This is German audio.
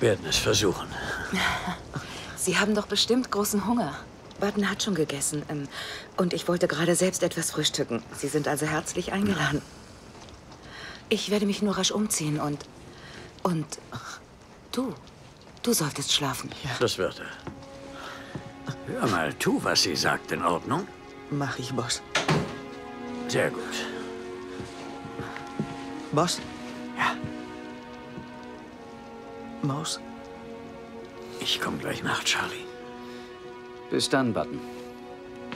werden es versuchen. Sie haben doch bestimmt großen Hunger. Button hat schon gegessen. Und ich wollte gerade selbst etwas frühstücken. Sie sind also herzlich eingeladen. Ich werde mich nur rasch umziehen und du solltest schlafen. Ja. Das wird er. Hör mal, tu, was sie sagt, in Ordnung? Mach ich, Boss. Sehr gut. Boss? Ja. Maus? Ich komme gleich nach, Charlie. Bis dann, Button.